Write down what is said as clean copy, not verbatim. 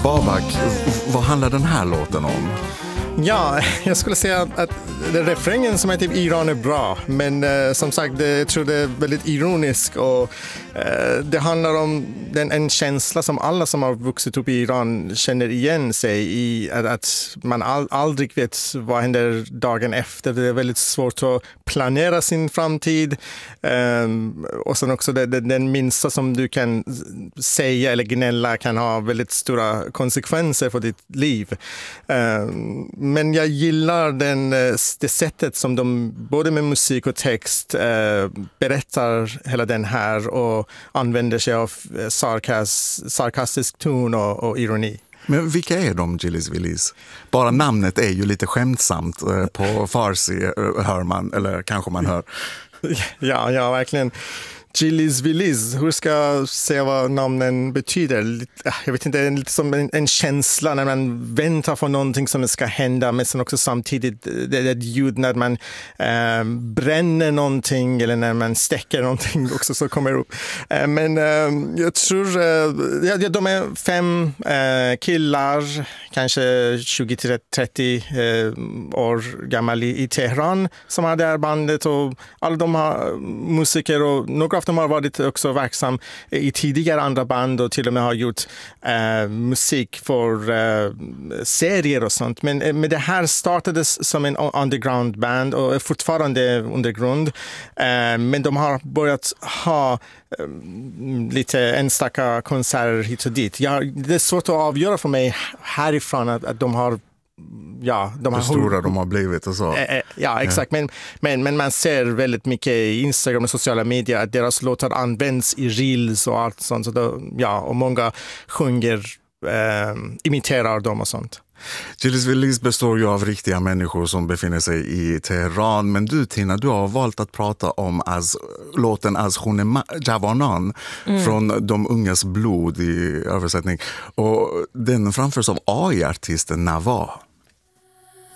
Babak, vad handlar den här låten om? Ja, jag skulle säga att refrängen som är typ Iran är bra, men som sagt, jag tror det är väldigt ironisk och det handlar om en känsla som alla som har vuxit upp i Iran känner igen sig i, att man aldrig vet vad händer dagen efter. Det är väldigt svårt att planera sin framtid och sen också den minsta som du kan säga eller gnälla kan ha väldigt stora konsekvenser för ditt liv. Men jag gillar det sättet som de både med musik och text berättar hela den här och använder sig av sarkastisk ton och ironi. Men vilka är de, Gillis Willis? Bara namnet är ju lite skämtsamt på farsi, hör man, eller kanske man hör. Ja, verkligen. Gillis Willis, hur ska jag säga vad namnen betyder? Jag vet inte, det är lite som en känsla när man väntar på någonting som ska hända, men sen också samtidigt det är ett ljud när man bränner någonting eller när man stäcker någonting också så kommer upp. Men jag tror, de är 5 killar, kanske 20-30 år gammal i Teheran som har det här bandet och alla de har musiker och några av dem har varit också verksam i tidigare andra band och till och med har gjort musik för serier och sånt. Men det här startades som en underground band och är fortfarande undergrund. Men de har börjat ha lite enstaka konserter hit och dit. Det är svårt att avgöra för mig härifrån att de har hur stora de har blivit och så. Ja, exakt. Men man ser väldigt mycket i Instagram och sociala medier att deras låtar används i reels och allt sånt. Och många sjunger, imiterar dem och sånt. Gillis Willis består ju av riktiga människor som befinner sig i Teheran. Men du, Tina, du har valt att prata om låten Az Khune Javanan från De ungas blod i översättning. Och den framförs av AI-artisten Nava.